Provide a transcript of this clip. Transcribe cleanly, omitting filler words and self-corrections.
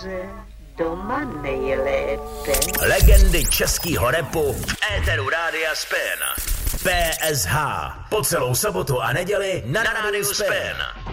doma nejlépe. Legendy českýho rapu v éteru Rádia Spin. PSH. Po celou sobotu a neděli na Rádiu Spin.